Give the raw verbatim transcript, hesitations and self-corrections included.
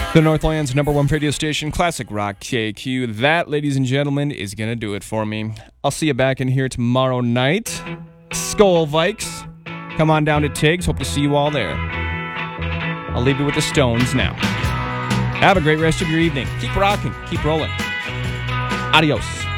The Northland's number one radio station, Classic Rock K Q. That, ladies and gentlemen, is going to do it for me. I'll see you back in here tomorrow night. Skull Vikes. Come on down to Tiggs. Hope to see you all there. I'll leave you with the Stones now. Have a great rest of your evening. Keep rocking. Keep rolling. Adios.